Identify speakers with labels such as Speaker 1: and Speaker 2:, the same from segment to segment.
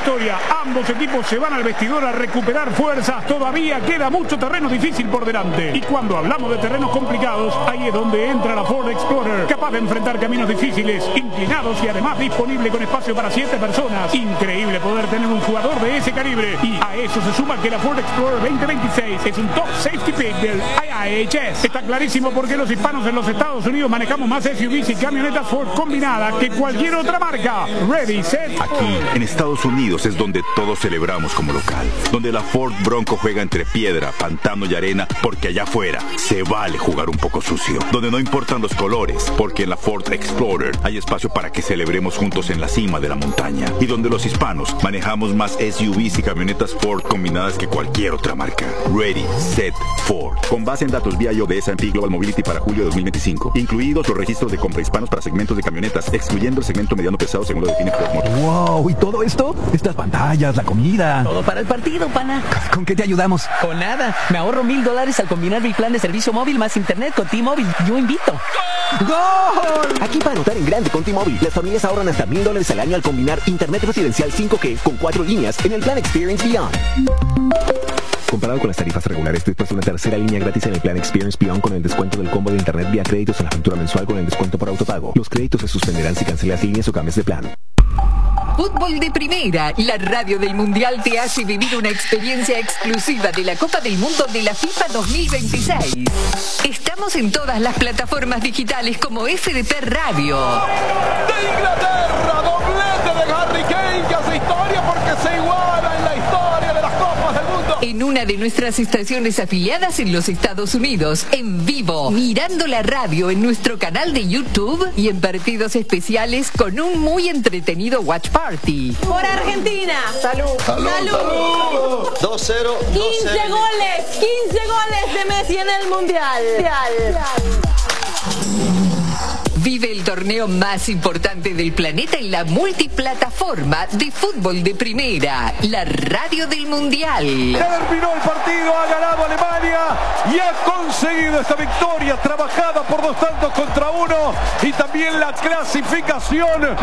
Speaker 1: victoria. Ambos equipos se van al vestidor a recuperar fuerzas. Todavía queda mucho terreno difícil por delante. Y cuando hablamos de terrenos complicados, ahí es donde entra la Ford Explorer, capaz de enfrentar caminos difíciles, inclinados y además disponible con espacio para 7 personas. Increíble poder tener un jugador de ese calibre. Y a eso se suma que la Ford Explorer 2026 es un top safety pick del IIHS. Está clarísimo por qué los hispanos en los Estados Unidos manejamos más SUVs y camionetas Ford combinadas que cualquier otra marca. Ready, set,
Speaker 2: aquí, en Estados Unidos, es donde todos celebramos como local. Donde la Ford Bronco juega entre piedra, pantano y arena, porque allá afuera se vale jugar un poco sucio. Donde no importan los colores, porque en la Ford Explorer hay espacio para que celebremos juntos en la cima de la montaña. Y donde los hispanos manejamos más SUVs y camionetas Ford combinadas que cualquier otra marca. Ready, set, Ford. Con base en datos BIO de S&P Global Mobility para julio de 2025. Incluidos los registros de compra hispanos para segmentos de camionetas, excluyendo el segmento mediano pesado según lo define Ford Motor.
Speaker 3: ¡Wow! ¿Y todo esto? Estas pantallas, la comida.
Speaker 4: Todo para el partido, pana.
Speaker 3: ¿Con qué te ayudamos?
Speaker 4: Con nada. Me ahorro $1000 al combinar mi plan de servicio móvil más internet con T-Mobile. Yo invito.
Speaker 3: ¡Gol!
Speaker 5: Aquí para anotar en grande con T-Mobile, las familias ahorran hasta $1000 al año al combinar internet residencial 5G con 4 líneas en el plan Experience Beyond. Comparado con las tarifas regulares, después de una tercera línea gratis en el plan Experience Beyond con el descuento del combo de internet vía créditos en la factura mensual con el descuento por autopago. Los créditos se suspenderán si cancelas líneas o cambias de plan.
Speaker 6: Fútbol de Primera, la radio del Mundial te hace vivir una experiencia exclusiva de la Copa del Mundo de la FIFA 2026. Estamos en todas las plataformas digitales como FDP Radio.
Speaker 7: De Inglaterra, doblete de Harry Kane, que hace historia porque se iguala en la historia de las Copas del Mundo.
Speaker 6: En una de nuestras estaciones afiliadas en los Estados Unidos, en vivo, mirando la radio en nuestro canal de YouTube y en partidos especiales con un muy entretenido watch party.
Speaker 8: Por Argentina. Salud.
Speaker 7: Salud.
Speaker 8: Salud.
Speaker 7: 2-0.
Speaker 8: 15 goles. 15 goles de Messi en el Mundial.
Speaker 6: Vive el torneo más importante del planeta en la multiplataforma de Fútbol de Primera, la radio del Mundial.
Speaker 7: Terminó el partido, ha ganado Alemania y ha conseguido esta victoria trabajada por 2 tantos contra 1 y también la clasificación.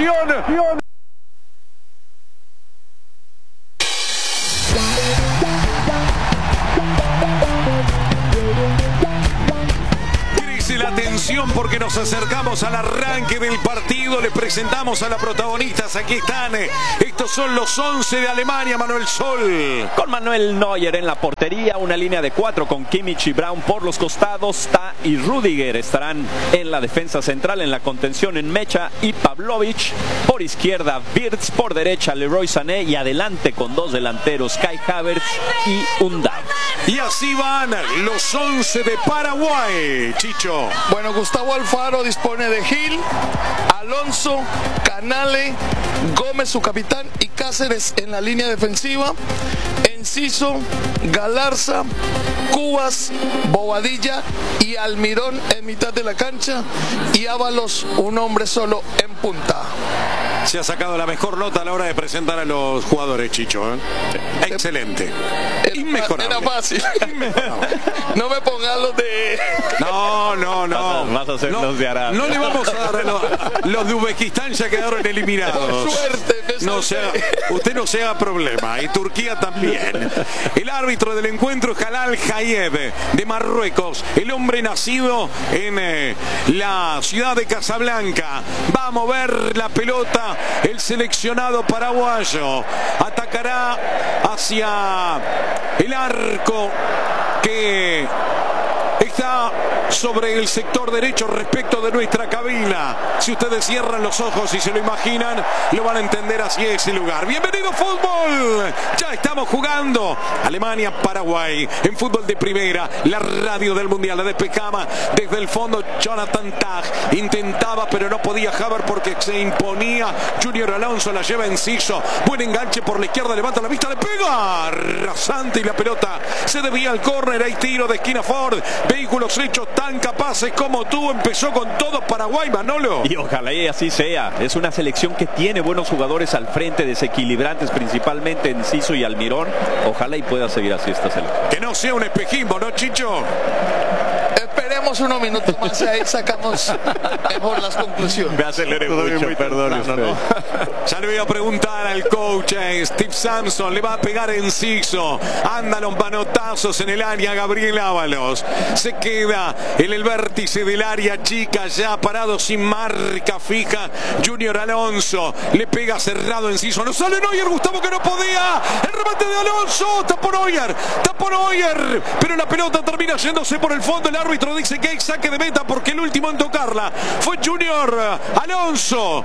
Speaker 9: La atención porque nos acercamos al arranque del partido. Le presentamos a las protagonistas. Aquí están. Estos son los 11 de Alemania. Manuel Sol.
Speaker 10: Con Manuel Neuer en la portería. Una línea de 4 con Kimmich y Braun por los costados. Ta y Rüdiger estarán en la defensa central. En la contención en Mecha y Pavlovic. Por izquierda Wirtz. Por derecha Leroy Sané. Y adelante con 2 delanteros Kai Havertz y Undav.
Speaker 9: Y así van los 11 de Paraguay. Chicho.
Speaker 7: Bueno, Gustavo Alfaro dispone de Gil, Alonso, Canale, Gómez su capitán y Cáceres en la línea defensiva, Enciso, Galarza, Cubas, Bobadilla y Almirón en mitad de la cancha y Ábalos un hombre solo en punta.
Speaker 9: Se ha sacado la mejor nota a la hora de presentar a los jugadores, Chicho. Excelente. Inmejorable.
Speaker 7: Era fácil. No me pongas los de...
Speaker 9: No.
Speaker 10: Vas a hacer los de Arabia.
Speaker 9: No le vamos a dar los de Uzbekistán, ya quedaron eliminados.
Speaker 7: Por suerte.
Speaker 9: Usted no se haga problema. Y Turquía también. El árbitro del encuentro es Jalal Hayeb de Marruecos. El hombre nacido en la ciudad de Casablanca. Va a mover la pelota el seleccionado paraguayo. Atacará hacia el arco que está sobre el sector derecho respecto de nuestra cabina. Si ustedes cierran los ojos y se lo imaginan, lo van a entender hacia ese lugar. Bienvenido fútbol. Ya estamos jugando Alemania-Paraguay en Fútbol de Primera, la radio del Mundial. La despejaba desde el fondo Jonathan Tah. Intentaba pero no podía Havertz porque se imponía. Junior Alonso la lleva Enciso. Buen enganche por la izquierda, levanta la vista, le pega rasante y la pelota se desvía al córner. Hay tiro de esquina Ford. Vehículos hechos tan capaces como tú. Empezó con todo Paraguay, Manolo.
Speaker 10: Y ojalá y así sea. Es una selección que tiene buenos jugadores al frente, desequilibrantes, principalmente Enciso y Almirón. Ojalá y pueda seguir así esta selección.
Speaker 9: Que no sea un espejismo, ¿no, Chicho?
Speaker 7: Esperemos unos minutos más y ahí sacamos mejor las conclusiones.
Speaker 9: Me aceleré mucho, perdón. Ya le voy a preguntar al coach Steve Sampson, le va a pegar Enciso, anda los manotazos en el área Gabriel Ábalos, se queda en el vértice del área chica, ya parado sin marca fija Junior Alonso, le pega cerrado Enciso, no sale Neuer, Gustavo que no podía, el remate de Alonso, tapó Neuer, pero la pelota termina yéndose por el fondo, el árbitro dice que hay saque de meta porque el último en tocarla fue Junior Alonso.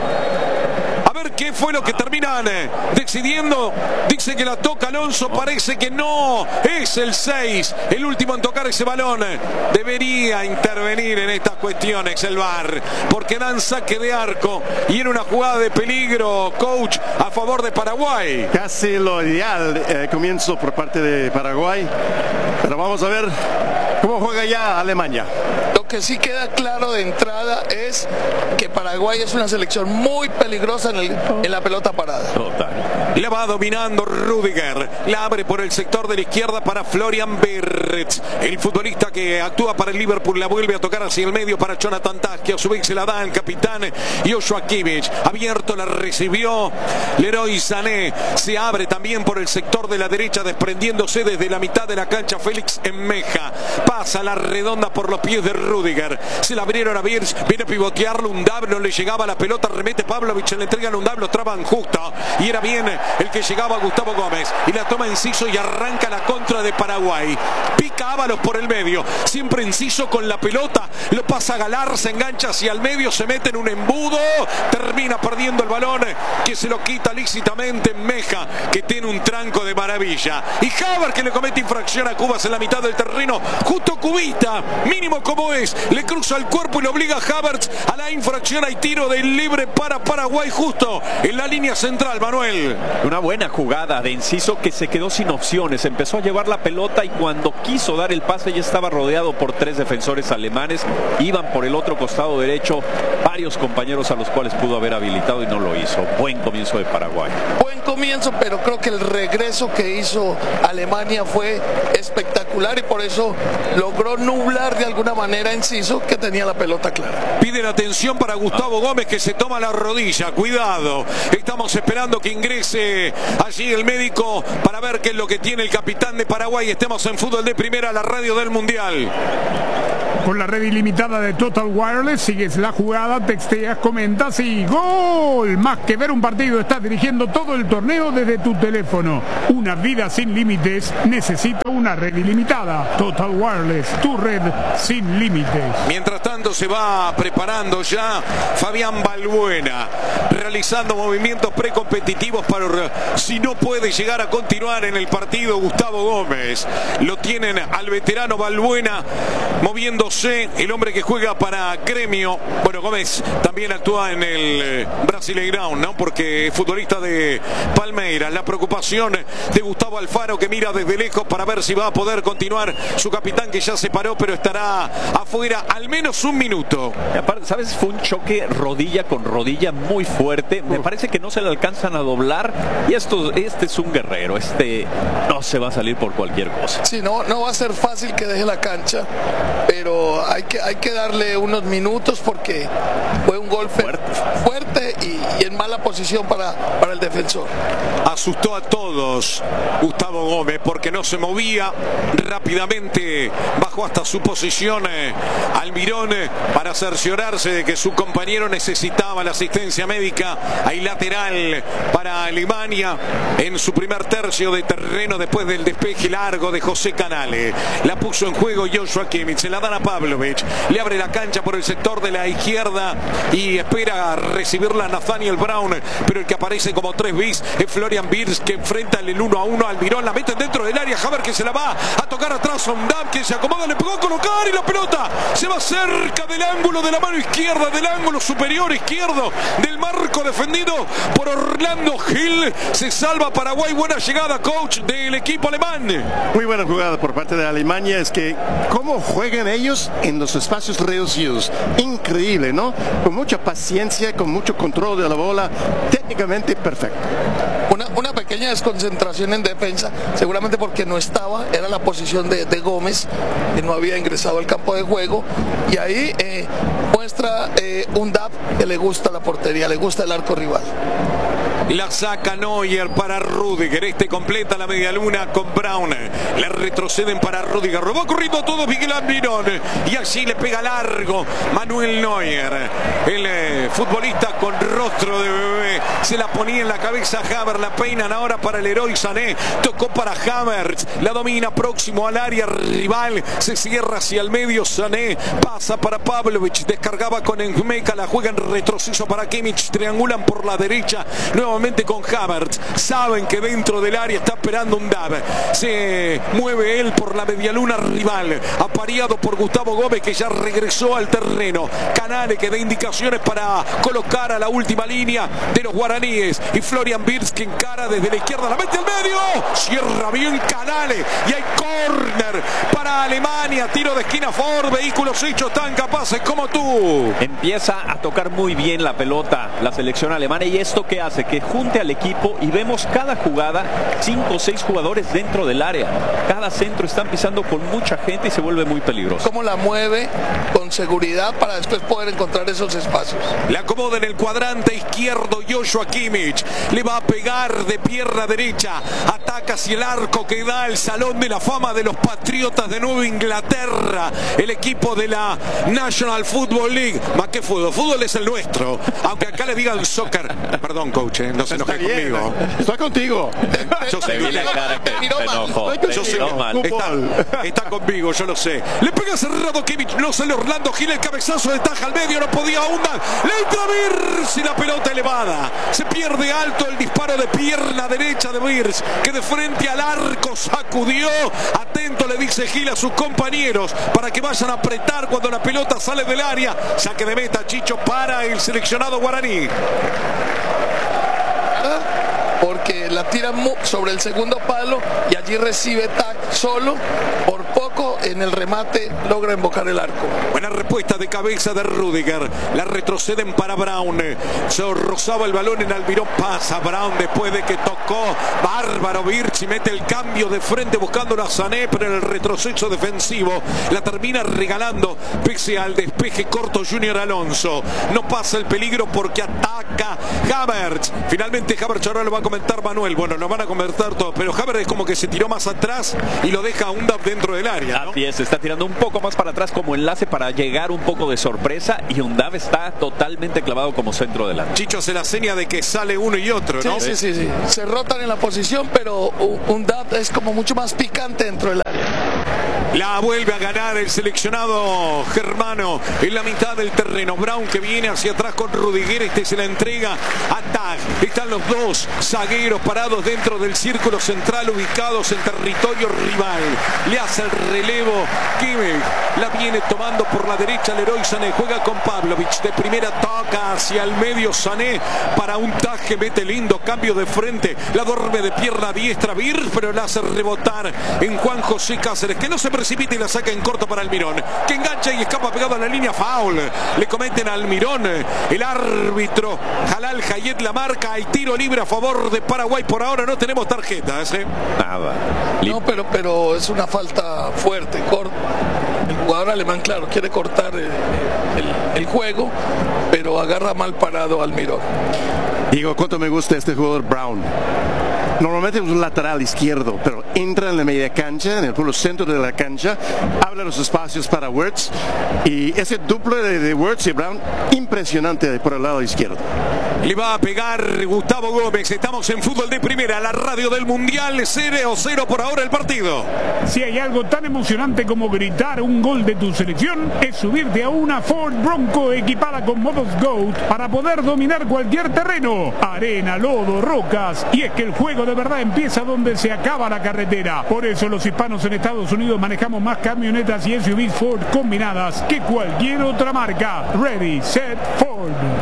Speaker 9: A ver qué fue lo que terminan decidiendo. Dice que la toca Alonso, parece que no es el 6 el último en tocar ese balón. Debería intervenir en estas cuestiones el VAR, porque dan saque de arco y en una jugada de peligro, coach, a favor de Paraguay.
Speaker 11: Casi lo ideal, comienzo por parte de Paraguay, pero vamos a ver cómo juega ya Alemania.
Speaker 7: Lo que sí queda claro de entrada es que Paraguay es una selección muy peligrosa en la pelota parada.
Speaker 9: Total. La va dominando Rudiger, la abre por el sector de la izquierda para Florian Wirtz, el futbolista que actúa para el Liverpool, la vuelve a tocar hacia el medio para Jonathan Tah, que a su vez se la da al capitán Joshua Kimmich, abierto, la recibió Leroy Sané, se abre también por el sector de la derecha, desprendiéndose desde la mitad de la cancha Félix Enmeja, pasa la redonda por los pies de Rudiger, se la abrieron a Wirtz, viene a pivotearlo, Undab no le llegaba la pelota, remete Pavlovic, le entrega a Undab, lo traban justo, y era bien el que llegaba a Gustavo Gómez, y la toma Enciso y arranca la contra de Paraguay, pica Ábalos por el medio, siempre Enciso con la pelota, lo pasa a Galar, se engancha hacia el medio, se mete en un embudo, termina perdiendo el balón, que se lo quita lícitamente Meja, que tiene un tranco de maravilla, y Havertz que le comete infracción a Cubas en la mitad del terreno, justo Cubita, mínimo como es, le cruza el cuerpo y lo obliga a Havertz a la infracción, hay tiro de libre para Paraguay justo en la línea central, Manuel.
Speaker 10: Una buena jugada de Enciso que se quedó sin opciones, empezó a llevar la pelota y cuando quiso dar el pase ya estaba rodeado por 3 defensores alemanes, iban por el otro costado derecho varios compañeros a los cuales pudo haber habilitado y no lo hizo. Buen comienzo de Paraguay.
Speaker 7: Buen comienzo, pero creo que el regreso que hizo Alemania fue espectacular y por eso logró nublar de alguna manera a Enciso, que tenía la pelota clara.
Speaker 9: Piden atención para Gustavo Gómez, que se toma la rodilla, cuidado, estamos esperando que ingrese allí el médico para ver qué es lo que tiene el capitán de Paraguay. Estemos en Fútbol de Primera, la radio del Mundial.
Speaker 1: Con la red ilimitada de Total Wireless, sigues la jugada, texteas, comentas y ¡gol! Más que ver un partido, estás dirigiendo todo el torneo desde tu teléfono. Una vida sin límites necesita una red ilimitada. Total Wireless, tu red sin límites.
Speaker 9: Mientras tanto se va preparando ya Fabián Balbuena, realizando movimientos precompetitivos para si no puede llegar a continuar en el partido Gustavo Gómez. Lo tienen al veterano Balbuena moviéndose, el hombre que juega para Gremio. Bueno, Gómez también actúa en el Brasileirão, ¿no? Porque es futbolista de Palmeiras. La preocupación de Gustavo Alfaro, que mira desde lejos para ver si va a poder continuar. Su capitán, que ya se paró, pero estará afuera al menos un minuto.
Speaker 10: Aparte, ¿sabes? Fue un choque rodilla con rodilla muy fuerte. Me parece que no se le alcanzan a doblar. Y este es un guerrero. Este no se va a salir por cualquier cosa.
Speaker 7: Sí, no va a ser fácil que deje la cancha, pero hay que darle unos minutos porque fue un golpe fuerte y en mala posición para el defensor.
Speaker 9: Asustó a todos Gustavo Gómez porque no se movía, rápidamente bajó hasta su posición Almirón para cerciorarse de que su compañero necesitaba la asistencia médica. Hay lateral para Alemania en su primer tercio de terreno después del despeje largo de José Canale. La puso en juego Joshua Kimmich, se la dan a Pavlovic, le abre la cancha por el sector de la izquierda y espera recibirla Nathaniel Brown, pero el que aparece como 3 bis es Florian Wirtz, que enfrenta el 1-1 al Almirón, la meten dentro del área, Havertz que se la va a tocar atrás, Ondam que se acomoda, le pegó a colocar y la pelota se va cerca del ángulo de la mano izquierda, del ángulo superior izquierdo del marco defendido por Orlando Gil. Se salva Paraguay. Buena llegada, coach, del equipo alemán.
Speaker 11: Muy buena jugada por parte de Alemania. Es que cómo juegan ellos en los espacios reducidos, increíble, ¿no? Con mucha paciencia, con mucho control de la bola, técnicamente perfecto.
Speaker 7: una pequeña desconcentración en defensa, seguramente porque no estaba, era la posición de Gómez, que no había ingresado al campo de juego, y ahí muestra un DAP que le gusta la portería, le gusta el arco rival.
Speaker 9: La saca Neuer para Rudiger. Este completa la media luna con Brown. Le retroceden para Rudiger. Robó corriendo todo Miguel Almirón. Y así le pega largo Manuel Neuer. El futbolista con rostro de bebé. Se la ponía en la cabeza Havertz. La peinan ahora para el Leroy Sané. Tocó para Havertz. La domina próximo al área rival. Se cierra hacia el medio Sané. Pasa para Pavlovic. Descargaba con Enmeca. La juega en retroceso para Kimmich. Triangulan por la derecha. Nuevamente con Havertz, saben que dentro del área está esperando un DAB, se mueve él por la medialuna rival, apareado por Gustavo Gómez, que ya regresó al terreno. Canale que da indicaciones para colocar a la última línea de los guaraníes, y Florian Wirtz que encara desde la izquierda, la mete al medio, cierra bien Canale, y hay córner para Alemania, tiro de esquina Ford, vehículos hechos tan capaces como tú.
Speaker 10: Empieza a tocar muy bien la pelota la selección alemana, y esto que hace que junte al equipo, y vemos cada jugada 5 o 6 jugadores dentro del área. Cada centro están pisando con mucha gente y se vuelve muy peligroso.
Speaker 7: Cómo la mueve con seguridad para después poder encontrar esos espacios.
Speaker 9: Le acomoda en el cuadrante izquierdo Joshua Kimmich. Le va a pegar de pierna derecha. Ataca hacia el arco que da el Salón de la Fama de los Patriotas de Nueva Inglaterra. El equipo de la National Football League. Más que fútbol. Fútbol es el nuestro. Aunque acá le digan soccer. Perdón, coach, no se enoje conmigo.
Speaker 11: Estoy contigo.
Speaker 9: Yo sé. Está conmigo, yo lo sé. Le pega cerrado Kimmich, no sale Orlando Gil, el cabezazo de taja al medio, no podía ahondar. Le entra Wirtz y la pelota elevada. Se pierde alto el disparo de pierna derecha de Wirtz, que de frente al arco sacudió. Atento le dice Gil a sus compañeros para que vayan a apretar cuando la pelota sale del área. Saque de meta, Chicho, para el seleccionado guaraní.
Speaker 7: Porque la tira sobre el segundo palo y allí recibe tac solo. Por poco en el remate logra invocar el arco.
Speaker 9: Buena respuesta de cabeza de Rudiger. La retroceden para Brown. Se rozaba el balón en Almirón. Pasa Brown después de que tocó bárbaro Wirtz y mete el cambio de frente buscando a Sané, pero en el retroceso defensivo la termina regalando pese al despeje corto Junior Alonso. No pasa el peligro porque ataca Havertz. Finalmente Havertz, ahora lo va a comentar Manuel. Bueno, lo van a comentar todos, pero Havertz es como que se tiró más atrás y lo deja a un DAP dentro del área, ¿no?
Speaker 10: Así es, se está tirando un poco más para atrás como enlace para llegar un poco de sorpresa, y Undav está totalmente clavado como centro delante.
Speaker 9: Chicho hace la seña de que sale uno y otro, ¿no?
Speaker 7: Sí. Se rotan en la posición, pero Undav es como mucho más picante dentro del área.
Speaker 9: La vuelve a ganar el seleccionado germano en la mitad del terreno. Brown que viene hacia atrás con Rudiger. Este se la entrega a Tag. Están los dos zagueros parados dentro del círculo central, ubicados en territorio rival. Le hace el relevo Kimmich. La viene tomando por la derecha Leroy Sané. Juega con Pavlovic. De primera toca hacia el medio Sané para un Tag que mete lindo cambio de frente. La duerme de pierna diestra Wirtz, pero la hace rebotar en Juan José Cáceres, que no se precipita y la saca en corto para Almirón, que engancha y escapa pegado a la línea. Foul. Le cometen a Almirón. El árbitro Jalal Hayet la marca. Hay tiro libre a favor de Paraguay. Por ahora no tenemos tarjetas, ¿eh?
Speaker 10: Nada.
Speaker 7: No, pero es una falta fuerte. El jugador alemán, claro, quiere cortar el juego, pero agarra mal parado Almirón.
Speaker 11: Digo, ¿cuánto me gusta este jugador Brown? Normalmente es un lateral izquierdo, pero entra en la media cancha, en el puro centro de la cancha, abre los espacios para Wirtz, y ese duplo de Wirtz y Brown, impresionante por el lado izquierdo.
Speaker 9: Le va a pegar Gustavo Gómez. Estamos en Fútbol de Primera, la radio del Mundial. 0-0 por ahora el partido.
Speaker 1: Si hay algo tan emocionante como gritar un gol de tu selección, es subirte a una Ford Bronco equipada con modos GOAT para poder dominar cualquier terreno, arena, lodo, rocas. Y es que el juego de verdad empieza donde se acaba la carretera. Por eso los hispanos en Estados Unidos manejamos más camionetas y SUVs Ford combinadas que cualquier otra marca. Ready, set, Ford.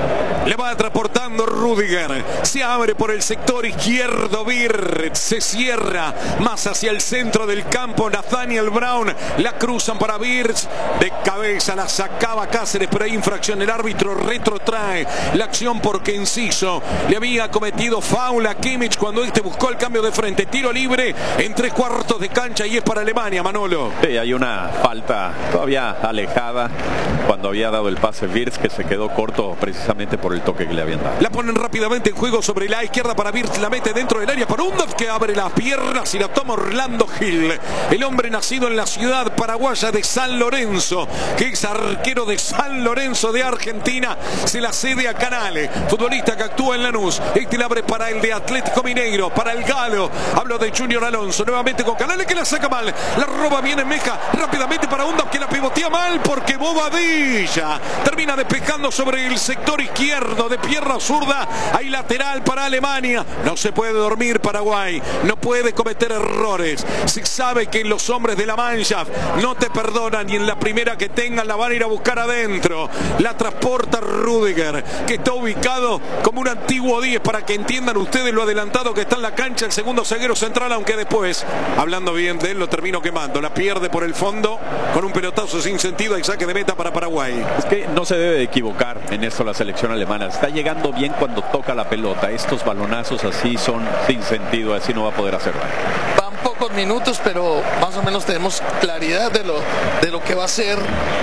Speaker 9: Le va transportando Rudiger. Se abre por el sector izquierdo Wirtz. Se cierra más hacia el centro del campo. Nathaniel Brown. La cruzan para Wirtz. De cabeza la sacaba Cáceres, pero hay infracción. El árbitro retrotrae la acción porque Enciso le había cometido foul a Kimmich cuando este buscó el cambio de frente. Tiro libre en 3/4 de cancha y es para Alemania, Manolo.
Speaker 10: Sí, hay una falta todavía alejada cuando había dado el pase Wirtz, que se quedó corto precisamente por el toque que le habían dado.
Speaker 9: La ponen rápidamente en juego sobre la izquierda para Wirtz, la mete dentro del área para Undaf, que abre las piernas y la toma Orlando Gil, el hombre nacido en la ciudad paraguaya de San Lorenzo, que es arquero de San Lorenzo de Argentina. Se la cede a Canale, futbolista que actúa en Lanús. Este la abre para el de Atlético Mineiro, para el Galo. Hablo de Junior Alonso, nuevamente con Canale, que la saca mal, la roba bien en Meja, rápidamente para Undaf, que la pivotea mal porque Bobadilla termina despejando sobre el sector izquierdo de pierna zurda. Hay lateral para Alemania. No se puede dormir Paraguay, no puede cometer errores. Se sabe que los hombres de la Mannschaft no te perdonan y en la primera que tengan la van a ir a buscar adentro. La transporta Rudiger, que está ubicado como un antiguo 10, para que entiendan ustedes lo adelantado que está en la cancha el segundo zaguero central, aunque después, hablando bien de él, lo termino quemando. La pierde por el fondo con un pelotazo sin sentido y saque de meta para Paraguay.
Speaker 10: Es que no se debe de equivocar en esto la selección alemana. Está llegando bien cuando toca la pelota. Estos balonazos así son sin sentido, así no va a poder hacerlo.
Speaker 7: Van pocos minutos, pero más o menos tenemos claridad de lo que va a ser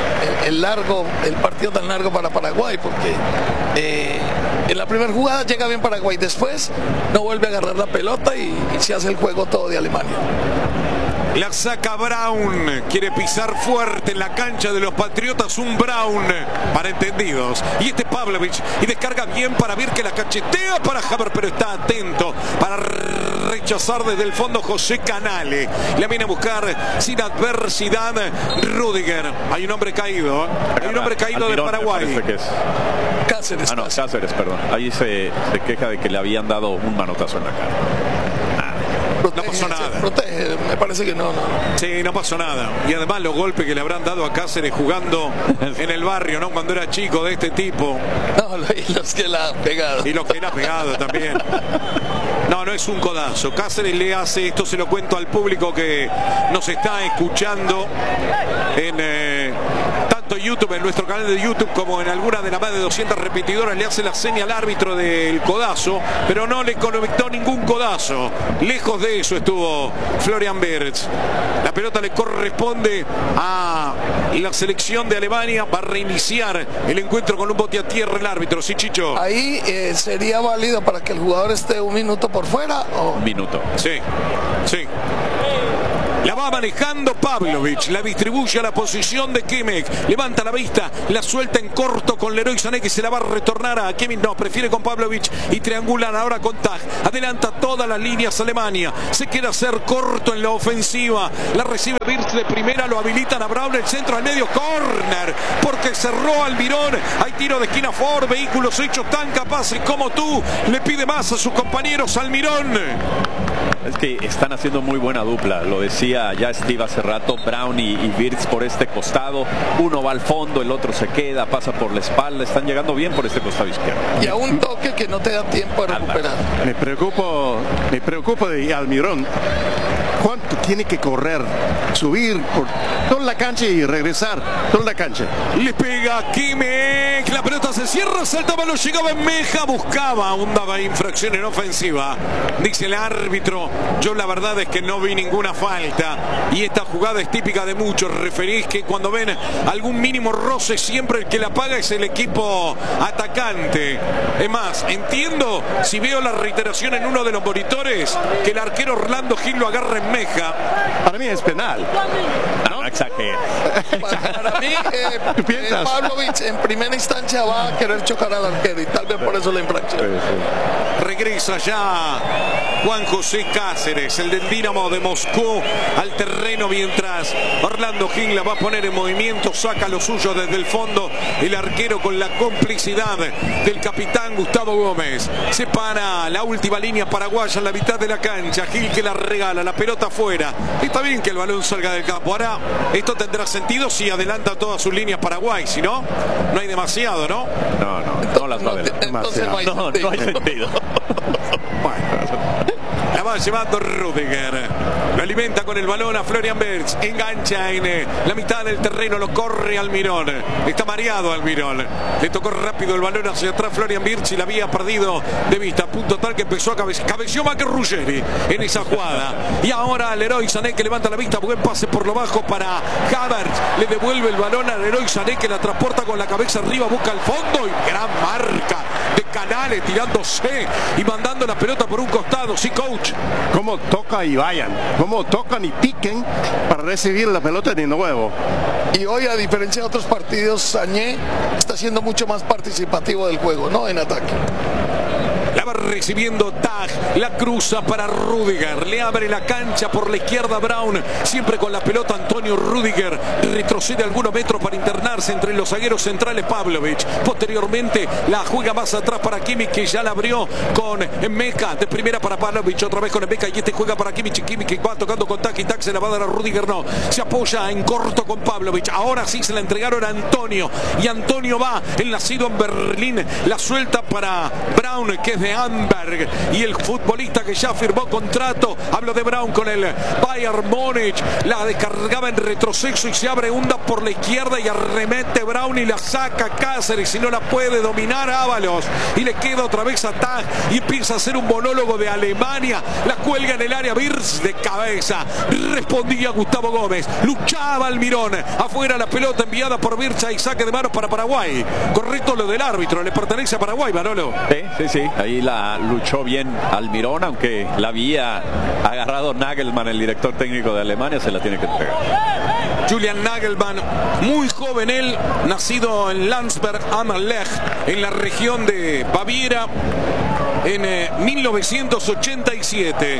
Speaker 7: el partido tan largo para Paraguay, porque en la primera jugada llega bien Paraguay, después no vuelve a agarrar la pelota y se hace el juego todo de Alemania.
Speaker 9: La saca Brown, quiere pisar fuerte en la cancha de los Patriotas, un Brown para entendidos. Y este Pavlovich, y descarga bien para ver que la cachetea para Haber, pero está atento para rechazar desde el fondo José Canale. La viene a buscar sin adversidad Rudiger. Hay un hombre caído, hay un hombre caído de Paraguay.
Speaker 10: Que es.
Speaker 7: Cáceres.
Speaker 10: Ah, no, Cáceres, perdón. Ahí se queja de que le habían dado un manotazo en la cara.
Speaker 9: No pasó nada.
Speaker 7: Protege, me parece que no.
Speaker 9: Sí, no pasó nada. Y además los golpes que le habrán dado a Cáceres jugando en el barrio, ¿no? Cuando era chico, de este tipo.
Speaker 7: No, y los que la han pegado.
Speaker 9: Y los que la han pegado también. No, no es un codazo. Cáceres le hace, esto se lo cuento al público que nos está escuchando en tanto YouTube, en nuestro canal de YouTube, como en alguna de las más de 200 repetidoras. Le hace la señal al árbitro del codazo, pero no le conectó ningún codazo. Lejos de eso estuvo Florian Wirtz. La pelota le corresponde a la selección de Alemania. Va a reiniciar el encuentro con un bote a tierra el árbitro. Sí, Chicho.
Speaker 7: Ahí sería válido para que el jugador esté un minuto por fuera.
Speaker 10: Un minuto.
Speaker 9: Sí, sí. La va manejando Pavlovich, la distribuye a la posición de Kimmich, levanta la vista, la suelta en corto con Leroy Sané, que se la va a retornar a Kimmich, no, prefiere con Pavlovich y triangulan ahora con Tag, adelanta todas las líneas Alemania, se queda hacer corto en la ofensiva, la recibe Wirtz de primera, lo habilitan a Brown, el centro al medio, córner, porque cerró Almirón, hay tiro de esquina Ford, vehículos hechos tan capaces como tú, le pide más a sus compañeros Almirón.
Speaker 10: Es que están haciendo muy buena dupla, lo decía ya Steve hace rato, Brown y Wirtz por este costado, uno va al fondo, el otro se queda, pasa por la espalda, están llegando bien por este costado izquierdo.
Speaker 7: Y a un toque que no te da tiempo de recuperar.
Speaker 11: Me preocupa de Almirón. ¿Cuánto tiene que correr? Subir por toda la cancha y regresar toda la cancha.
Speaker 9: Le pega Kimmich, la pelota se cierra, saltaba, lo llegaba en Meja, buscaba, daba infracción en ofensiva. Dice el árbitro, yo la verdad es que no vi ninguna falta. Y esta jugada es típica de muchos referís que cuando ven algún mínimo roce, siempre el que la paga es el equipo atacante. Es más, entiendo, si veo la reiteración en uno de los monitores, que el arquero Orlando Gil lo agarra en Meja.
Speaker 11: Para mí es penal.
Speaker 10: No exagera.
Speaker 7: Para mí, Pavlovich en primera instancia va a querer chocar al arquero y tal vez por eso la infracción.
Speaker 9: Ingresa ya Juan José Cáceres, el del Dinamo de Moscú, al terreno mientras Orlando Gil la va a poner en movimiento. Saca lo suyo desde el fondo el arquero con la complicidad del capitán Gustavo Gómez. Se para la última línea paraguaya en la mitad de la cancha. Gil que la regala, la pelota afuera. Está bien que el balón salga del campo. Ahora, esto tendrá sentido si adelanta todas sus líneas Paraguay. Si no, no hay demasiado, ¿no?
Speaker 10: No las va a ver.
Speaker 7: Entonces no hay
Speaker 10: sentido.
Speaker 9: La va llevando Rudiger. Lo alimenta con el balón a Florian Wirtz. Engancha en la mitad del terreno. Lo corre Almirón. Está mareado Almirón. Le tocó rápido el balón hacia atrás Florian Wirtz y la había perdido de vista. Punto tal que empezó a cabeció más que Ruggeri en esa jugada. Y ahora Leroy Sané que levanta la vista. Buen pase por lo bajo para Havertz. Le devuelve el balón a Leroy Sané que la transporta con la cabeza arriba. Busca el fondo y gran marca de Canales tirándose y mandando la pelota por un costado. Sí, coach.
Speaker 11: Cómo toca y vayan, cómo tocan y piquen para recibir la pelota de nuevo.
Speaker 7: Y hoy, a diferencia de otros partidos, Sané está siendo mucho más participativo del juego, ¿no? En ataque.
Speaker 9: La va recibiendo Tag, la cruza para Rudiger, le abre la cancha por la izquierda Brown, siempre con la pelota Antonio Rudiger, retrocede algunos metros para internarse entre los zagueros centrales Pavlovic, posteriormente la juega más atrás para Kimmich que ya la abrió con Meca, de primera para Pavlovic, otra vez con Meca y este juega para Kimmich, y Kimmich que va tocando con Tag y Tag se la va a dar a Rudiger, no, se apoya en corto con Pavlovic, ahora sí se la entregaron a Antonio y Antonio va, el nacido en Berlín, la suelta para Brown que es de Amberg y el futbolista que ya firmó contrato, hablo de Brown con el Bayern Múnich, la descargaba en retroceso y se abre hunda por la izquierda y arremete Brown y la saca Cáceres y no la puede dominar Ábalos y le queda otra vez a Tag y empieza a hacer un monólogo de Alemania, la cuelga en el área Wirtz de cabeza, respondía Gustavo Gómez, luchaba Almirón, afuera la pelota enviada por Wirtz y saque de manos para Paraguay, correcto lo del árbitro, le pertenece a Paraguay, Manolo.
Speaker 10: Sí, ahí la luchó bien Almirón, aunque la había agarrado Nagelsmann, el director técnico de Alemania, se la tiene que entregar.
Speaker 9: Julian Nagelsmann, muy joven él, nacido en Landsberg am Lech, en la región de Baviera, en 1987.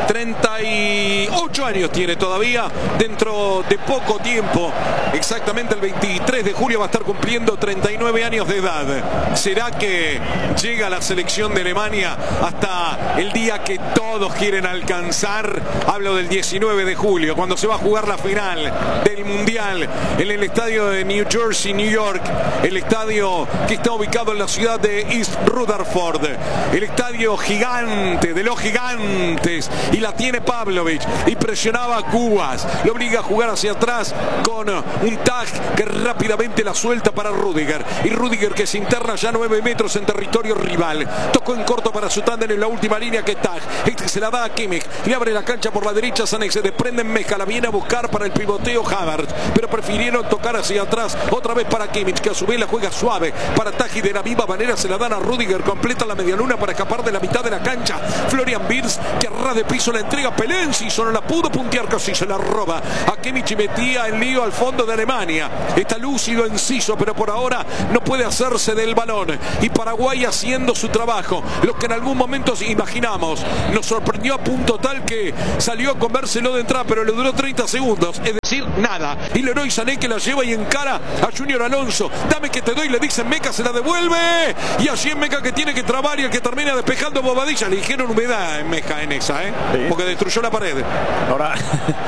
Speaker 9: 38 años tiene todavía, dentro de poco tiempo, exactamente el 23 de julio va a estar cumpliendo 39 años de edad. ¿Será que llega a la selección de Alemania hasta el día que todos quieren alcanzar? Hablo del 19 de julio, cuando se va a jugar la final del Mundial en el estadio de New Jersey, New York, el estadio que está ubicado en la ciudad de East Rutherford, el estadio gigante de los gigantes, y la tiene Pavlovic y presionaba a Cubas, lo obliga a jugar hacia atrás con un Tag que rápidamente la suelta para Rudiger, y Rudiger que se interna ya 9 metros en territorio rival, tocó en corto para su tándem en la última línea que Tag, este se la da a Kimmich, le abre la cancha por la derecha Sané, se desprende en Meca, la viene a buscar para el pivoteo Havertz, pero prefirieron tocar hacia atrás, otra vez para Kimmich que a su vez la juega suave para Tag y de la misma manera se la dan a Rudiger, completa la medialuna para escapar de la mitad de la cancha. Florian Wirtz que a ras de piso la entrega a Pelensi, solo la pudo puntear, casi se la roba a Kimmich y metía el lío al fondo de Alemania. Está lúcido Enciso, pero por ahora no puede hacerse del balón, y Paraguay haciendo su trabajo, lo que en algún momento imaginamos. Nos sorprendió a punto tal que salió a comérselo de entrada, pero le duró 30 segundos, es decir, nada. Y Leroy Sané que la lleva y encara a Junior Alonso, dame que te doy, le dice Meca, se la devuelve, y allí en Meca que tiene que trabar y el que termina despejando Bobadilla. Le dijeron humedad en Meca en esa, sí, porque destruyó la pared.
Speaker 10: Ahora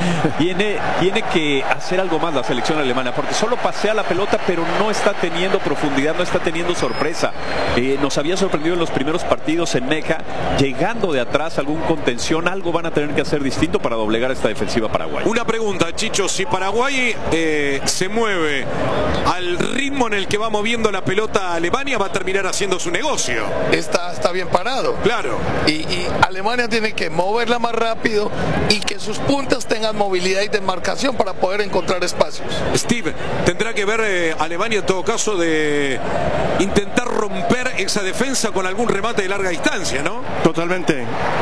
Speaker 10: tiene que hacer algo más la selección alemana, porque solo pasea la pelota pero no está teniendo profundidad, no está teniendo sorpresa. Nos había sorprendido en los primeros partidos en Meca, llegando de atrás, algún contención, algo van a tener que hacer distinto para doblegar esta defensiva paraguaya.
Speaker 9: Una pregunta, Chicho, si Paraguay se mueve al ritmo en el que va moviendo la pelota Alemania, va a terminar haciendo su negocio.
Speaker 7: Está bien parado.
Speaker 9: Claro.
Speaker 7: Y Alemania tiene que moverla más rápido y que sus puntas tengan movilidad y demarcación para poder encontrar espacios.
Speaker 9: Steve, tendrá que ver Alemania en todo caso de intentar romper esa defensa con algún remate de larga distancia, ¿no?
Speaker 11: Totalmente.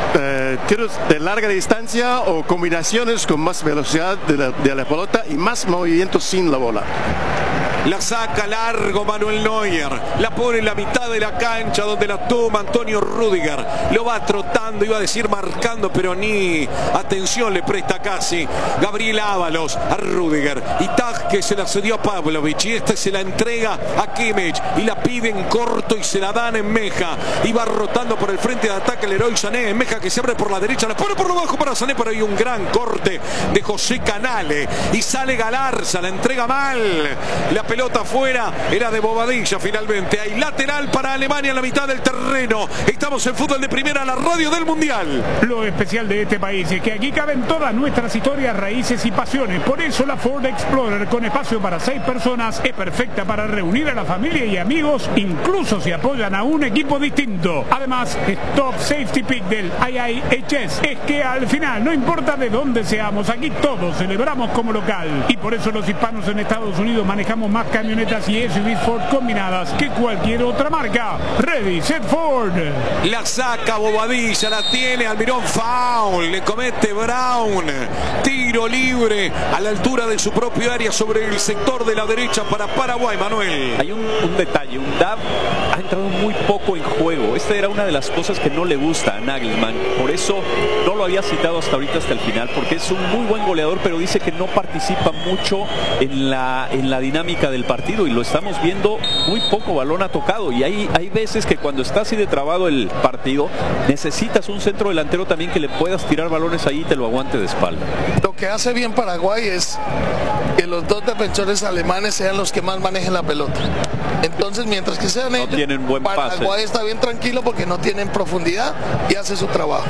Speaker 11: Tiros de larga distancia o combinaciones con más velocidad de la pelota y más movimiento sin la bola.
Speaker 9: La saca largo Manuel Neuer. La pone en la mitad de la cancha donde la toma Antonio Rudiger. Lo va trotando, iba a decir marcando, pero ni atención le presta casi Gabriel Ábalos a Rudiger. Y Tag que se la cedió a Pavlovic. Y este se la entrega a Kimmich. Y la pide en corto y se la dan en Meja. Y va rotando por el frente de ataque el Leroy Sané. En Meja que se abre por la derecha. La pone por lo bajo para Sané. Pero hay un gran corte de José Canale. Y sale Galarza. La entrega mal. La pelota afuera. Era de Bobadilla finalmente. Hay lateral para Alemania en la mitad del terreno. Estamos en Fútbol de Primera, la radio del Mundial.
Speaker 1: Lo especial de este país es que aquí caben todas nuestras historias, raíces y pasiones. Por eso la Ford Explorer, con espacio para 6 personas, es perfecta para reunir a la familia y amigos, incluso si apoyan a un equipo distinto. Además, Top Safety Pick del IIHS es que al final, no importa de dónde seamos, aquí todos celebramos como local. Y por eso los hispanos en Estados Unidos manejamos más camionetas y SUVs Ford combinadas que cualquier otra marca. Ready, set, Ford.
Speaker 9: La saca Bobadilla, la tiene Almirón, foul, le comete Brown, tiro libre a la altura de su propio área sobre el sector de la derecha para Paraguay, Manuel.
Speaker 10: Hay un detalle, un Dav ha entrado muy poco en juego. Esta era una de las cosas que no le gusta a Nagelsmann, por eso no lo había citado hasta ahorita, hasta el final, porque es un muy buen goleador, pero dice que no participa mucho en la dinámica del partido, y lo estamos viendo, muy poco balón ha tocado, y hay veces que cuando está así de trabado el partido, necesitas un centro delantero también que le puedas tirar balones ahí y te lo aguante de espalda.
Speaker 7: Lo que hace bien Paraguay es que los dos defensores alemanes sean los que más manejen la pelota. Entonces, mientras que sean ellos,
Speaker 10: tienen buen
Speaker 7: Paraguay
Speaker 10: pase.
Speaker 7: está bien tranquilo porque no tienen profundidad y hace su trabajo.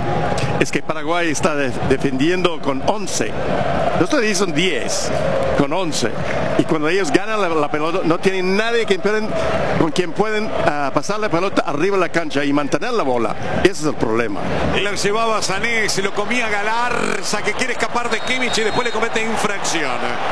Speaker 11: Es que Paraguay está defendiendo con 11. Los otros días son 10, con 11. Y cuando ellos ganan la pelota, no tienen nadie con quien pueden pasar la pelota arriba de la cancha y mantener la bola. Ese es el problema.
Speaker 9: La llevaba Sané, se lo comía Galarza, que quiere escapar de Kimmich y después le comete infracción.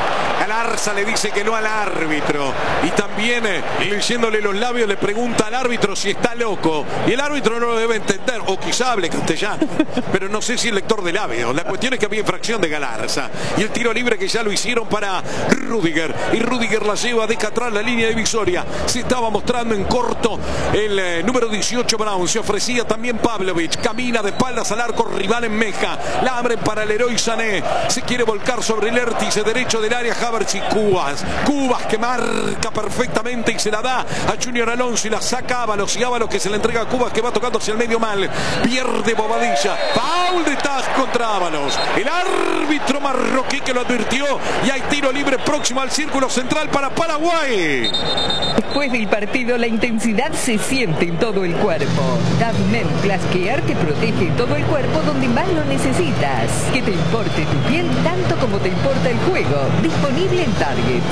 Speaker 9: Galarza le dice que no al árbitro. Y también, leyéndole los labios, le pregunta al árbitro si está loco. Y el árbitro no lo debe entender, o quizá hable castellano. Pero no sé si es lector de labios. La cuestión es que había infracción de Galarza. Y el tiro libre que ya lo hicieron para Rudiger. Y Rudiger la lleva deja atrás la línea divisoria. Se estaba mostrando en corto el número 18 Brown. Se ofrecía también Pavlovic. Camina de espaldas al arco rival en Meja. La abren para el Leroy Sané. Se quiere volcar sobre el vértice derecho del área Havertz y Cubas. Cubas que marca perfectamente y se la da a Junior Alonso y la saca Ábalos. Y Ábalos que se la entrega a Cubas, que va tocando hacia el medio mal. Pierde Bobadilla. Foul de Tag contra Ábalos. El árbitro marroquí que lo advirtió. Y hay tiro libre próximo al círculo central para Paraguay.
Speaker 6: Después del partido, la intensidad se siente en todo el cuerpo. Davmen Plus Care te protege todo el cuerpo donde más lo necesitas. Que te importe tu piel tanto como te importa el juego. Disponible en Target.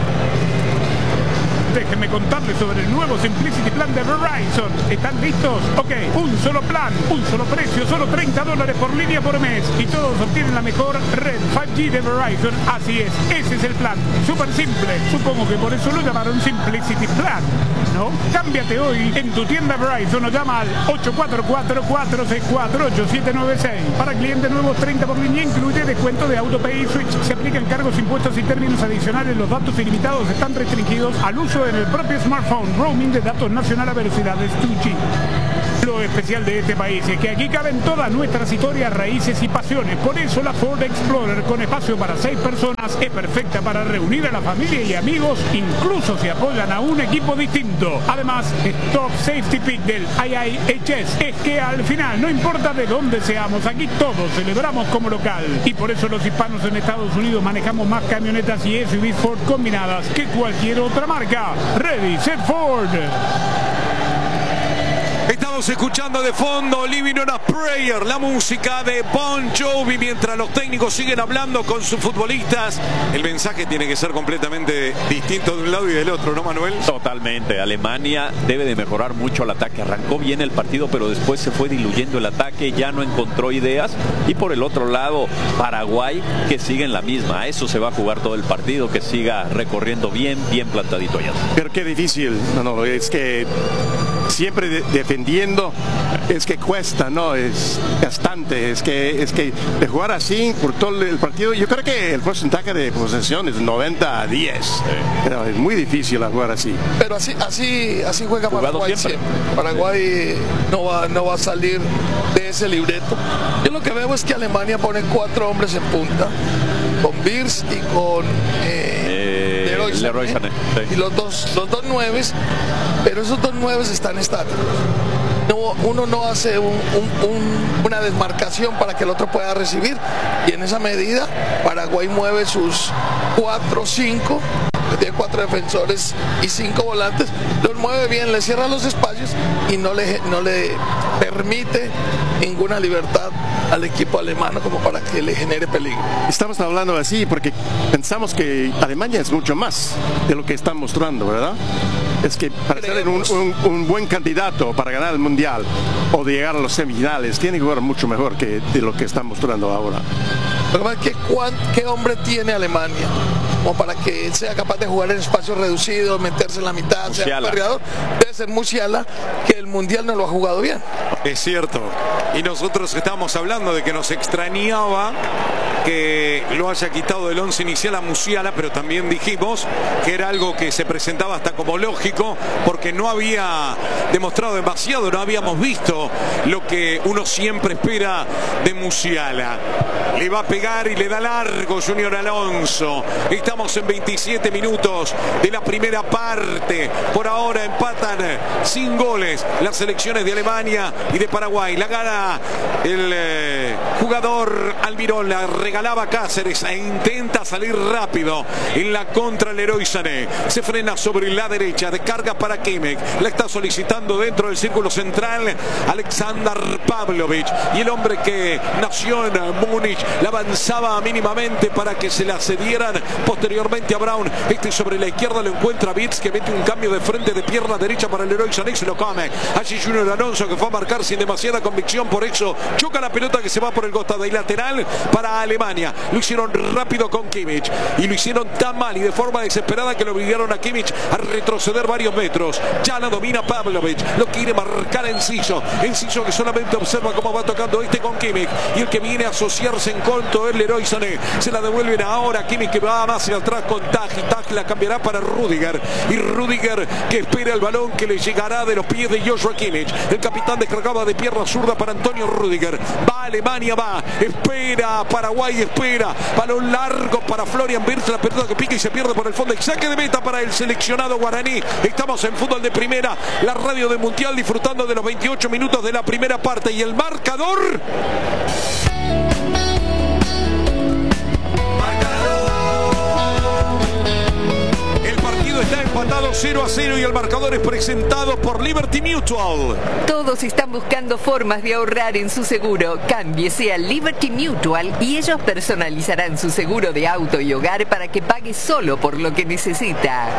Speaker 1: Déjenme contarles sobre el nuevo Simplicity Plan de Verizon. ¿Están listos? Ok, un solo plan, un solo precio, solo $30 por línea por mes. Y todos obtienen la mejor red 5G de Verizon. Así es, ese es el plan. Súper simple. Supongo que por eso lo llamaron Simplicity Plan, ¿no? Cámbiate hoy en tu tienda Verizon o llama al 844-464-8796. Para clientes nuevos, 30 por línea, incluye descuento de AutoPay y Switch. Se aplican cargos, impuestos y términos adicionales. Los datos ilimitados están restringidos al uso en el propio smartphone. Roaming de datos nacional a velocidades 2G. Lo especial de este país es que aquí caben todas nuestras historias, raíces y pasiones. Por eso la Ford Explorer, con espacio para 6 personas, es perfecta para reunir a la familia y amigos, incluso si apoyan a un equipo distinto. Además, Top Safety Pick del IIHS es que al final, no importa de dónde seamos, aquí todos celebramos como local. Y por eso los hispanos en Estados Unidos manejamos más camionetas y SUVs Ford combinadas que cualquier otra marca. Ready, set, Ford.
Speaker 9: Estamos escuchando de fondo Living on a Prayer, la música de Bon Jovi, mientras los técnicos siguen hablando con sus futbolistas. El mensaje tiene que ser completamente distinto de un lado y del otro, ¿no, Manuel?
Speaker 10: Totalmente. Alemania debe de mejorar mucho el ataque. Arrancó bien el partido, pero después se fue diluyendo el ataque, ya no encontró ideas. Y por el otro lado, Paraguay, que sigue en la misma. A eso se va a jugar todo el partido, que siga recorriendo bien plantadito allá.
Speaker 11: Pero qué difícil, Manolo, es que siempre defendiendo, es que cuesta, ¿no? Es bastante, es que de jugar así por todo el partido, yo creo que el porcentaje de posesión es 90-10, pero es muy difícil jugar así.
Speaker 7: Pero así juega Paraguay siempre. Paraguay no va a salir de ese libreto. Yo lo que veo es que Alemania pone 4 hombres en punta, con Wirtz y con Leroy Sané, y los dos 9, pero esos 2 9 están estáticos. Uno no hace una desmarcación para que el otro pueda recibir, y en esa medida Paraguay mueve sus 4-5, tiene 4 defensores y 5 volantes, los mueve bien, le cierra los espacios y no le permite ninguna libertad al equipo alemán como para que le genere peligro.
Speaker 11: Estamos hablando así porque pensamos que Alemania es mucho más de lo que están mostrando, ¿verdad? Es que para ser un buen candidato para ganar el Mundial o de llegar a los semifinales, tiene que jugar mucho mejor que de lo que están mostrando ahora.
Speaker 7: ¿Qué hombre tiene Alemania como para que sea capaz de jugar en espacios reducidos, meterse en la mitad, Musiala, sea un corredor? Debe ser Musiala, que el Mundial no lo ha jugado bien.
Speaker 9: Es cierto. Y nosotros estábamos hablando de que nos extrañaba que lo haya quitado del 11 inicial a Musiala, pero también dijimos que era algo que se presentaba hasta como lógico, porque no había demostrado demasiado, no habíamos visto lo que uno siempre espera de Musiala. Le va a pegar y le da largo Junior Alonso. Estamos en 27 minutos de la primera parte. Por ahora empatan sin goles las selecciones de Alemania y de Paraguay. La gana el jugador Almirón, la regalaba Cáceres e intenta salir rápido en la contra Leroy Sané. Se frena sobre la derecha, descarga para Kimmich. La está solicitando dentro del círculo central Aleksandar Pavlovic. Y el hombre que nació en Múnich la avanzaba mínimamente para que se la cedieran posteriormente a Brown. Sobre la izquierda lo encuentra Wirtz, que mete un cambio de frente de pierna derecha para el Leroy Sané, se lo come. Allí Junior Alonso, que fue a marcar sin demasiada convicción, por eso choca la pelota que se va por el costado y lateral para Alemania. Lo hicieron rápido con Kimmich y lo hicieron tan mal y de forma desesperada que lo obligaron a Kimmich a retroceder varios metros. Ya la domina Pavlovic, lo quiere marcar Enciso que solamente observa cómo va tocando con Kimmich, y el que viene a asociarse en conto es Leroy Sané. Se la devuelven ahora Kimmich, que va más hacia atrás con Tag, y Tag la cambiará para Rudiger, y Rudiger que espera el balón que le llegará de los pies de Joshua Kimmich. El capitán descargaba de pierna zurda para Antonio Rudiger. Va Alemania, espera Paraguay, espera balón largo para Florian Wirtz, la pelota que pica y se pierde por el fondo, y saque de meta para el seleccionado guaraní. Estamos en Fútbol de Primera, la radio del Mundial, disfrutando de los 28 minutos de la primera parte, y el marcador está empatado 0-0 y el marcador es presentado por Liberty Mutual.
Speaker 6: Todos están buscando formas de ahorrar en su seguro. Cámbiese a Liberty Mutual y ellos personalizarán su seguro de auto y hogar para que pague solo por lo que necesita.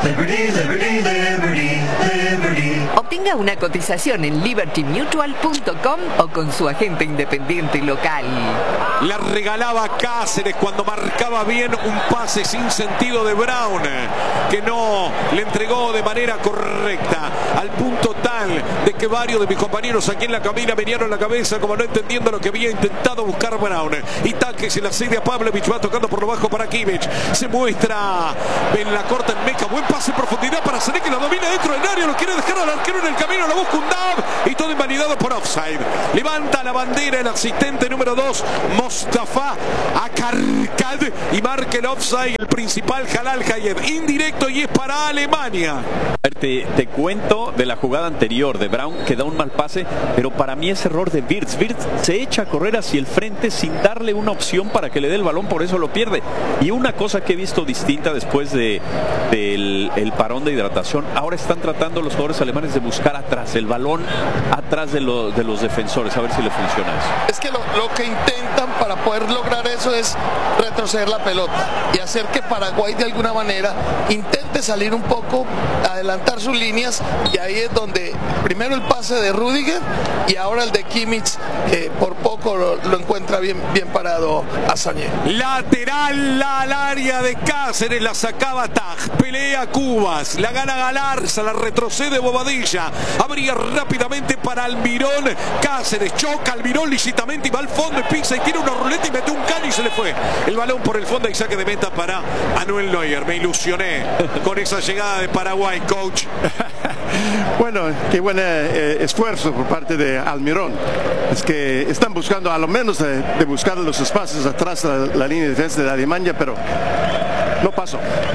Speaker 6: Obtenga una cotización en libertymutual.com o con su agente independiente local.
Speaker 9: La regalaba Cáceres cuando marcaba bien un pase sin sentido de Brown, que no le entregó de manera correcta, al punto tal de que varios de mis compañeros aquí en la cabina venían la cabeza como no entendiendo lo que había intentado buscar Brown. Y tal que se la cede a Pavlovic, va tocando por lo bajo para Kimmich, se muestra en la corta en Meca, buen pase en profundidad para Sané, que lo domina dentro del área, lo quiere dejar al arquero en el camino, lo busca un dab y todo invalidado por offside. Levanta la bandera el asistente número 2, Mostafa Akarkad, y marca el offside el principal Jalal Hayed, indirecto, y es para Alemania.
Speaker 10: Te cuento de la jugada anterior de Brown, que da un mal pase, pero para mí es error de Wirtz. Wirtz se echa a correr hacia el frente sin darle una opción para que le dé el balón, por eso lo pierde. Y una cosa que he visto distinta después del parón de hidratación, ahora están tratando los jugadores alemanes de buscar atrás, el balón atrás de los defensores, a ver si le funciona eso.
Speaker 7: Es que lo que intentan para poder lograr eso es retroceder la pelota y hacer que Paraguay de alguna manera intente salir un poco poco, adelantar sus líneas, y ahí es donde primero el pase de Rüdiger y ahora el de Kimmich, por poco lo encuentra bien parado a Sané.
Speaker 9: Lateral al área de Cáceres, la sacaba Taj, pelea Cubas, la gana Galarza, la retrocede Bobadilla, abría rápidamente para Almirón, Cáceres choca Almirón lícitamente y va al fondo y pisa y tiene una ruleta y mete un cano y se le fue el balón por el fondo y saque de meta para Manuel Neuer. Me ilusioné con esa llegada de Paraguay, coach.
Speaker 11: Bueno, qué buen esfuerzo por parte de Almirón. Es que están buscando a lo menos de buscar los espacios atrás de la línea de defensa de Alemania, pero no pasó.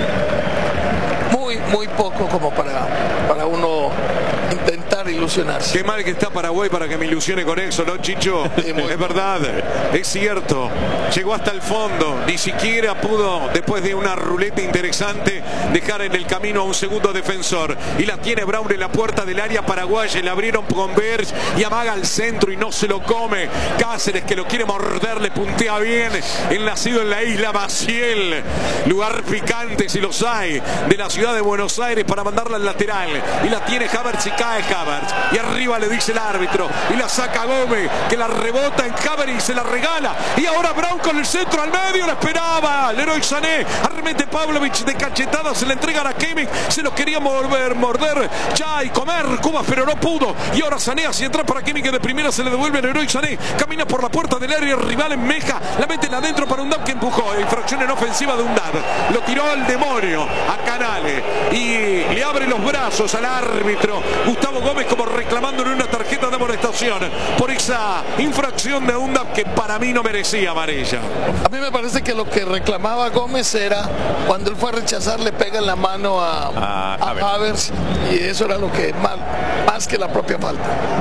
Speaker 7: Muy poco como para uno intentar ilusionarse.
Speaker 9: Qué mal que está Paraguay para que me ilusione con eso, ¿no, Chicho? Es verdad, es cierto. Llegó hasta el fondo, ni siquiera pudo, después de una ruleta interesante, dejar en el camino a un segundo defensor. Y la tiene Brown en la puerta del área paraguaya. Le abrieron con Berge y amaga al centro y no se lo come. Cáceres, que lo quiere morder, le puntea bien. El nacido en la isla Maciel, lugar picante si los hay, de la ciudad de Buenos Aires, para mandarla al lateral. Y la tiene Havertz y cae Havertz. Y arriba le dice el árbitro. Y la saca Gómez, que la rebota en Havertz y se la regala. Y ahora Brown con el centro al medio, la esperaba Leroy Sané, arremete Pavlovic de cachetada, se le entregan a Kimmich, se lo quería morder ya y comer Cubas, pero no pudo. Y ahora Sané hacia atrás para Kimmich, que de primera se le devuelve a Leroy Sané, camina por la puerta del área rival en Meja, la meten adentro para Undab, que empujó. Infracción en ofensiva de Undab, lo tiró al demonio a Canale y le abre los brazos al árbitro Gustavo Gómez, como reclamándole una tarjeta de amonestación por esa infracción de Undab, que para mí no merecía amarilla.
Speaker 7: A mí me parece que lo que reclamaba Gómez era cuando él fue a rechazar, le pega en la mano a Havertz, y eso era lo que más que la propia falta.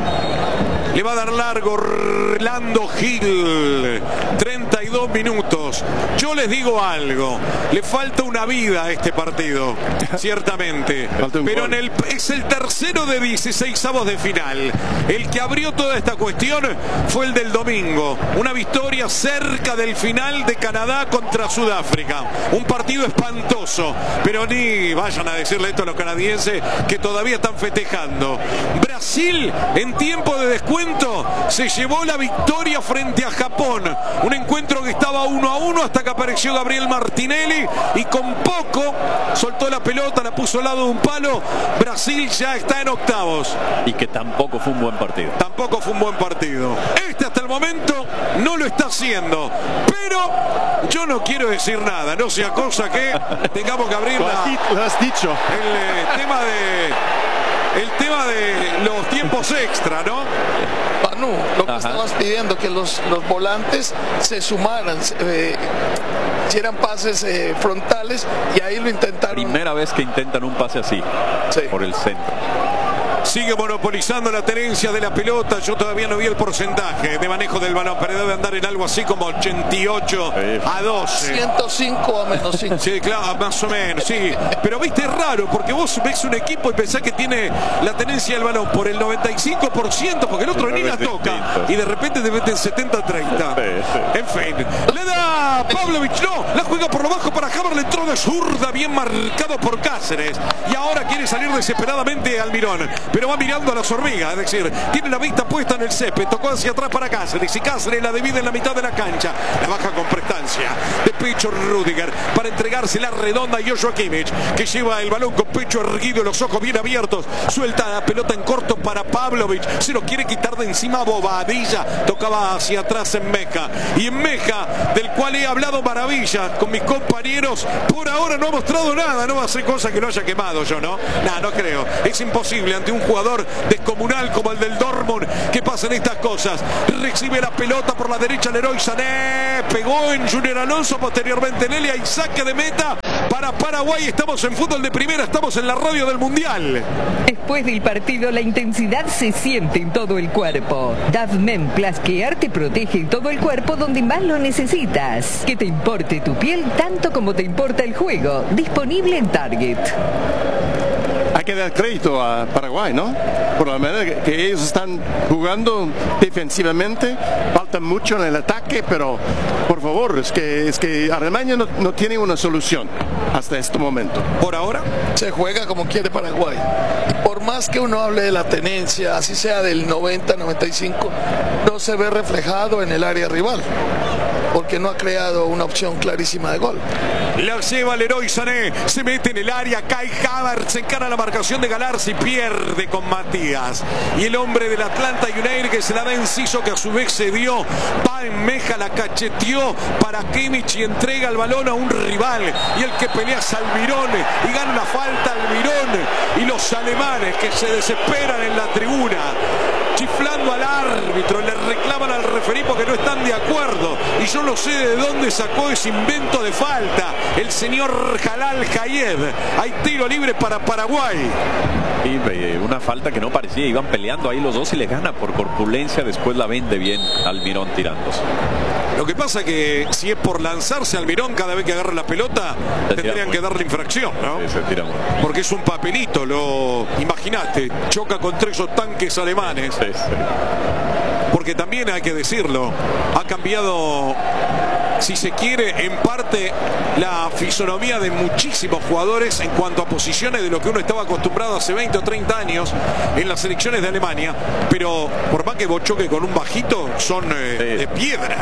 Speaker 9: Le va a dar largo Orlando Gil. 32 minutos. Yo les digo algo. Le falta una vida a este partido. Ciertamente. Pero es el tercero de 16avos de final. El que abrió toda esta cuestión fue el del domingo. Una victoria cerca del final de Canadá contra Sudáfrica. Un partido espantoso. Pero ni vayan a decirle esto a los canadienses, que todavía están festejando. Brasil, en tiempo de descuento, se llevó la victoria frente a Japón. Un encuentro que estaba 1-1 hasta que apareció Gabriel Martinelli y con poco soltó la pelota, la puso al lado de un palo. Brasil ya está en octavos.
Speaker 10: Y que tampoco fue un buen partido.
Speaker 9: Tampoco fue un buen partido. Este hasta el momento no lo está haciendo. Pero yo no quiero decir nada, no sea cosa que tengamos que abrir
Speaker 11: lo has dicho.
Speaker 9: El tema de los tiempos extra, ¿no?
Speaker 7: Manu, lo que estabas pidiendo, que los volantes se sumaran, hicieran pases frontales, y ahí lo intentaron.
Speaker 10: Primera vez que intentan un pase así, sí, por el centro.
Speaker 9: Sigue monopolizando la tenencia de la pelota. Yo todavía no vi el porcentaje de manejo del balón, pero debe andar en algo así como 88 a 12.
Speaker 7: 105 a menos 5.
Speaker 9: Sí, claro, más o menos, sí. Pero viste, es raro, porque vos ves un equipo y pensás que tiene la tenencia del balón por el 95%, porque el otro ni la toca. Y de repente te meten 70-30. En fin. Le da Pavlovic, no, la juega por lo bajo para Havertz, le entró de zurda, bien marcado por Cáceres. Y ahora quiere salir desesperadamente Almirón, pero va mirando a las hormigas, es decir, tiene la vista puesta en el césped, tocó hacia atrás para Cáceres, y Cáceres la divide en la mitad de la cancha, la baja con prestancia de pecho Rüdiger para entregársela redonda a Joshua Kimmich, que lleva el balón con pecho erguido y los ojos bien abiertos, suelta la pelota en corto para Pavlovic, se lo quiere quitar de encima Bobadilla, tocaba hacia atrás en Meja, y en Meja, del cual he hablado maravillas con mis compañeros, por ahora no ha mostrado nada, no va a ser cosa que lo haya quemado yo, ¿no? No creo, es imposible ante un jugador descomunal como el del Dortmund que pasen estas cosas. Recibe la pelota por la derecha Leroy Sané, pegó en Junior Alonso, posteriormente Nelia, y saque de meta para Paraguay. Estamos en fútbol de primera, estamos en la radio del Mundial.
Speaker 6: Después del partido, la intensidad se siente en todo el cuerpo. Davmen Plus Care te protege todo el cuerpo donde más lo necesitas. Que te importe tu piel tanto como te importa el juego. Disponible en Target.
Speaker 11: hay que dar crédito a Paraguay, ¿no? Por la manera que ellos están jugando defensivamente, falta mucho en el ataque, pero por favor, es que Alemania no tiene una solución hasta este momento.
Speaker 7: Por ahora se juega como quiere Paraguay. Por más que uno hable de la tenencia, así sea del 90-95, no se ve reflejado en el área rival, porque no ha creado una opción clarísima de gol.
Speaker 9: La lleva Leroy Sané, se mete en el área, cae Havertz, se encara la marcación de Galarza y pierde con Matías. Y el hombre del Atlanta United que se la da Enciso, que a su vez se dio, va en Meja, la cacheteó para Kimmich y entrega el balón a un rival. Y el que pelea es Almirón y gana una falta Almirón. Y los alemanes que se desesperan en la tribuna, chiflando al árbitro, le reclaman al referí porque no están de acuerdo. Y yo no sé de dónde sacó ese invento de falta el señor Jalal Jayed. Hay tiro libre para Paraguay.
Speaker 10: Y una falta que no parecía, iban peleando ahí los dos y le gana por corpulencia, después la vende bien Almirón tirándose.
Speaker 9: Lo que pasa que si es por lanzarse Almirón cada vez que agarra la pelota, tendrían que darle infracción, ¿no?
Speaker 10: Sí, se tira mucho.
Speaker 9: Porque es un papelito, imagínate, choca contra esos tanques alemanes.
Speaker 10: Sí, sí.
Speaker 9: Porque también hay que decirlo, ha cambiado, si se quiere, en parte la fisonomía de muchísimos jugadores en cuanto a posiciones de lo que uno estaba acostumbrado hace 20 o 30 años en las selecciones de Alemania, pero por más que vos choque con un bajito, son de piedra.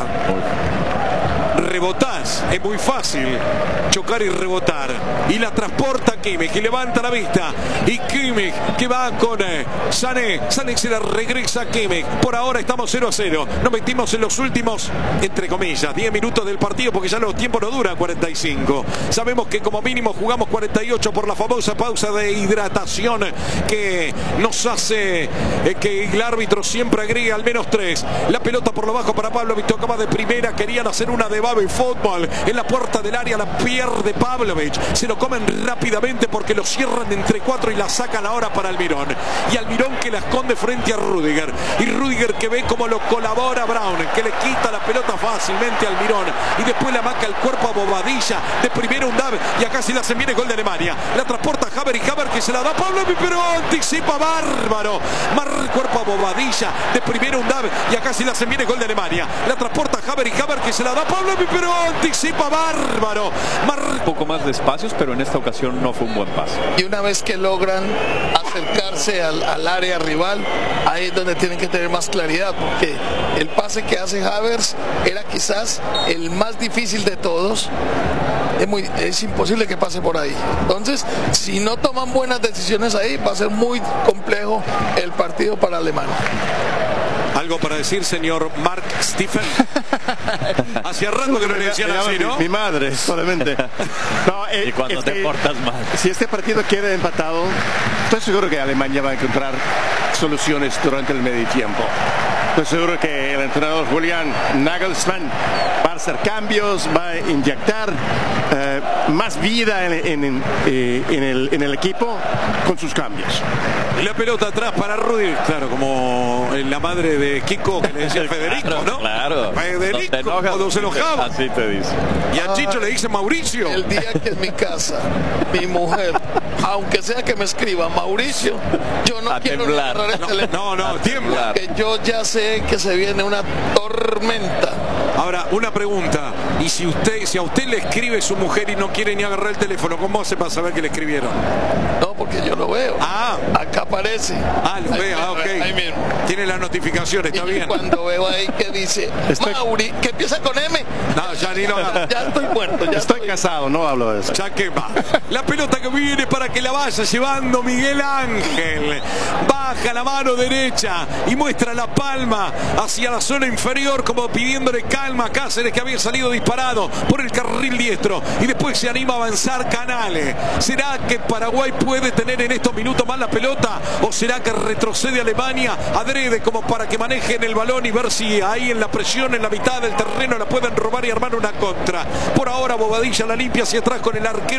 Speaker 9: Rebotás, es muy fácil chocar y rebotar, y la transporta Kimmich y levanta la vista, y Kimmich que va con Sané se la regresa a Kimmich. Por ahora estamos 0-0, nos metimos en los últimos, entre comillas, 10 minutos del partido, porque ya los tiempos no duran 45, sabemos que como mínimo jugamos 48 por la famosa pausa de hidratación que nos hace que el árbitro siempre agregue al menos 3. La pelota por lo bajo para Pavlovic, tocaba de primera, querían hacer una de Babel Fútbol en la puerta del área, la pierde Pavlovic, se lo comen rápidamente porque lo cierran de entre 4 y la sacan ahora para Almirón, y Almirón que la esconde frente a Rudiger, y Rudiger que ve como lo colabora Brown, que le quita la pelota fácilmente a Almirón, y después la marca el cuerpo a Bobadilla, de primero un Dav, y acá se la hacen bien el gol de Alemania, la transporta Havertz, y Havertz que se la da a Pavlovic, pero anticipa bárbaro, marca el cuerpo a Bobadilla, de primero un Dav, y acá se la hacen bien el gol de Alemania, la transporta Havertz, y Havertz que se la da a Pavlovic, pero anticipa bárbaro.
Speaker 10: Un poco más de espacios, pero en esta ocasión no fue un buen pase.
Speaker 7: Y una vez que logran acercarse al área rival, ahí es donde tienen que tener más claridad, porque el pase que hace Havertz era quizás el más difícil de todos. Es imposible que pase por ahí. Entonces, si no toman buenas decisiones ahí, va a ser muy complejo el partido para Alemania.
Speaker 9: ¿Algo para decir, señor Mark Stephen? Hacía rato que no le decían así, ¿no?
Speaker 11: Mi madre, solamente. No,
Speaker 10: y cuando te portas mal.
Speaker 11: Si este partido queda empatado, estoy seguro que Alemania va a encontrar soluciones durante el medio tiempo. Estoy seguro que el entrenador Julian Nagelsmann va a hacer cambios, va a inyectar más vida en el equipo con sus cambios.
Speaker 9: Y la pelota atrás para Rudy, claro, como la madre de Kiko que le decía Federico, ¿no?
Speaker 10: Claro.
Speaker 9: Federico, cuando se enojaba.
Speaker 10: Así te dice.
Speaker 9: Y a Chicho le dice Mauricio.
Speaker 7: El día que en mi casa, mi mujer, aunque sea que me escriba Mauricio, yo no quiero agarrar el teléfono.
Speaker 9: No, tiembla.
Speaker 7: Que yo ya sé que se viene una tormenta.
Speaker 9: Ahora, una pregunta. Y si a usted le escribe su mujer y no quiere ni agarrar el teléfono, ¿cómo hace para saber que le escribieron?
Speaker 7: No, porque yo lo veo.
Speaker 9: Ah.
Speaker 7: Acá aparece.
Speaker 9: Lo veo, ok.
Speaker 7: Ahí mismo.
Speaker 9: Tiene la notificación, está bien.
Speaker 7: Cuando veo ahí que dice Mauri, que empieza con M.
Speaker 9: No, ya ni lo haga.
Speaker 7: Ya estoy muerto. Ya
Speaker 11: estoy casado, no hablo de eso.
Speaker 9: Ya que va. La pelota que viene para que la vaya llevando Miguel Ángel. Baja la mano derecha y muestra la palma hacia la zona inferior, como pidiéndole calma a Cáceres, que había salido disparado por el carril diestro, y después se anima a avanzar Canale. ¿Será que Paraguay puede tener en estos minutos más la pelota, o será que retrocede Alemania adrede como para que manejen el balón y ver si ahí en la presión en la mitad del terreno la pueden robar y armar una contra? Por ahora Bobadilla la limpia hacia atrás con el arquero